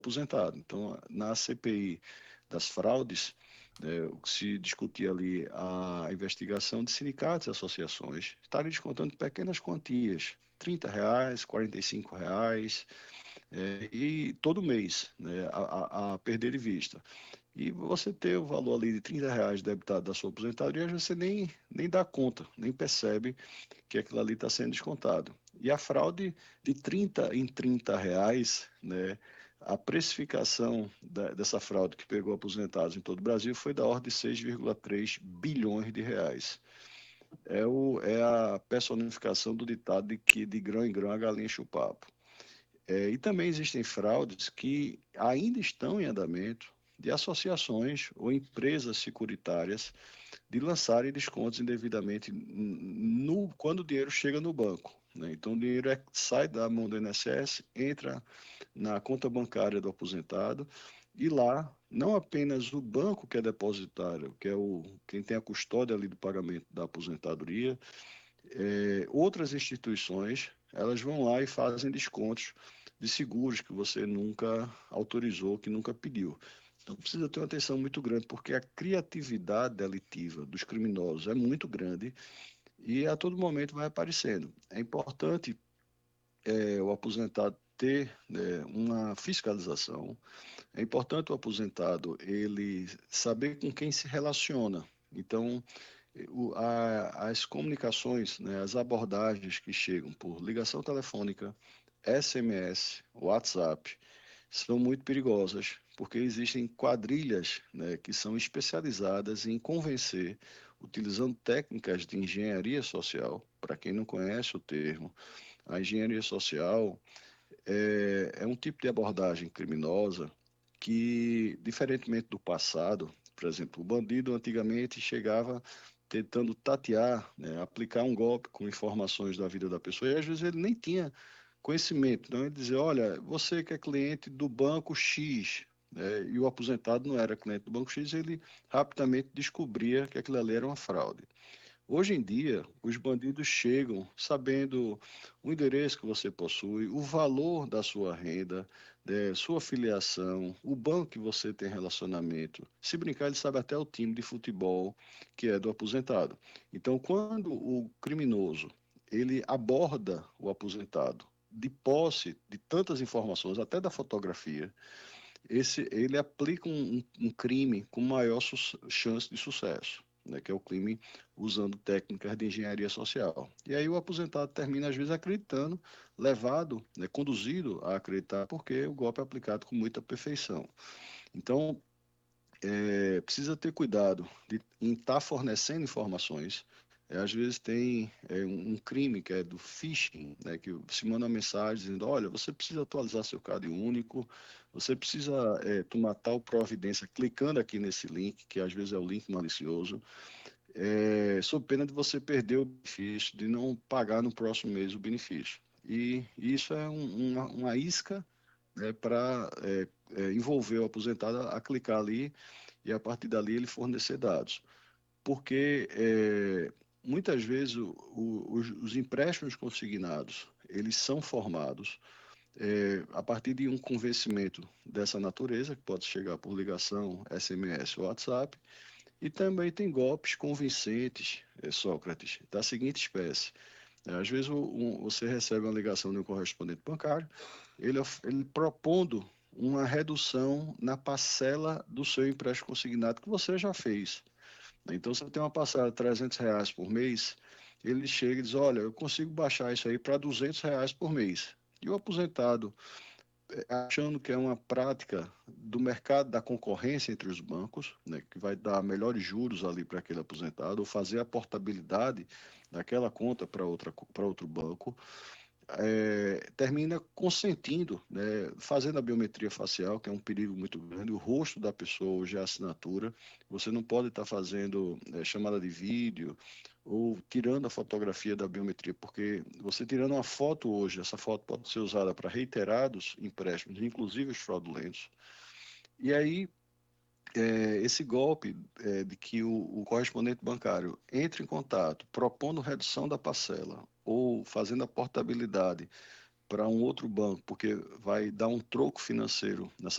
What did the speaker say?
aposentado. Então, na CPI das fraudes, o que se discutia ali a investigação de sindicatos e associações, estavam descontando pequenas quantias, R$ 30, R$ 45, e todo mês, né, a perder de vista. E você ter o valor ali de R$ 30 debitado da sua aposentadoria, você nem dá conta, nem percebe que aquilo ali está sendo descontado. E a fraude de 30 em R$ 30, né, a precificação dessa fraude que pegou aposentados em todo o Brasil foi da ordem de 6,3 bilhões de reais. É a personificação do ditado de que de grão em grão a galinha enche o papo. E também existem fraudes que ainda estão em andamento de associações ou empresas securitárias de lançarem descontos indevidamente quando o dinheiro chega no banco, né? Então, o dinheiro sai da mão do INSS, entra na conta bancária do aposentado, e lá, não apenas o banco que é depositário, que é quem tem a custódia ali do pagamento da aposentadoria, outras instituições, elas vão lá e fazem descontos de seguros que você nunca autorizou, que nunca pediu. Então precisa ter uma atenção muito grande, porque a criatividade delitiva dos criminosos é muito grande e a todo momento vai aparecendo. É importante o aposentado ter, né, uma fiscalização. É importante o aposentado ele saber com quem se relaciona. Então, as comunicações, né, as abordagens que chegam por ligação telefônica, SMS, WhatsApp, são muito perigosas, porque existem quadrilhas, né, que são especializadas em convencer, utilizando técnicas de engenharia social. Para quem não conhece o termo, a engenharia social é um tipo de abordagem criminosa que, diferentemente do passado, por exemplo, o bandido antigamente chegava tentando tatear, né, aplicar um golpe com informações da vida da pessoa, e às vezes ele nem tinha conhecimento. Então ele dizia, olha, você que é cliente do banco X, né, e o aposentado não era cliente do banco X, ele rapidamente descobria que aquilo ali era uma fraude. Hoje em dia, os bandidos chegam sabendo o endereço que você possui, o valor da sua renda, sua filiação, o banco que você tem relacionamento. Se brincar, ele sabe até o time de futebol que é do aposentado. Então, quando o criminoso ele aborda o aposentado de posse de tantas informações, até da fotografia, ele aplica um crime com maior chance de sucesso, né, que é o crime usando técnicas de engenharia social. E aí o aposentado termina, às vezes, acreditando, levado, né, conduzido a acreditar, porque o golpe é aplicado com muita perfeição. Então, precisa ter cuidado em estar fornecendo informações. Às vezes tem um crime que é do phishing, né, que se manda uma mensagem dizendo, olha, você precisa atualizar seu CAD único, você precisa tomar tal providência clicando aqui nesse link, que às vezes é o link malicioso, sob pena de você perder o benefício, de não pagar no próximo mês o benefício. E isso é uma isca, né, para envolver o aposentado a clicar ali e a partir dali ele fornecer dados. Porque muitas vezes os empréstimos consignados, eles são formados a partir de um convencimento dessa natureza, que pode chegar por ligação, SMS ou WhatsApp, e também tem golpes convincentes, Sócrates, da seguinte espécie. Às vezes você recebe uma ligação de um correspondente bancário, ele propondo uma redução na parcela do seu empréstimo consignado que você já fez. Então, se você tem uma parcela de R$ 300 por mês, ele chega e diz, olha, eu consigo baixar isso aí para R$ 200 por mês. E o aposentado, achando que é uma prática do mercado da concorrência entre os bancos, né, que vai dar melhores juros ali para aquele aposentado, ou fazer a portabilidade daquela conta para outro banco, termina consentindo, né, fazendo a biometria facial, que é um perigo muito grande. O rosto da pessoa hoje é a assinatura. Você não pode estar fazendo chamada de vídeo ou tirando a fotografia da biometria, porque você tirando uma foto hoje, essa foto pode ser usada para reiterados empréstimos, inclusive os fraudulentos. E aí, esse golpe de que o correspondente bancário entre em contato propondo redução da parcela ou fazendo a portabilidade para um outro banco, porque vai dar um troco financeiro nessa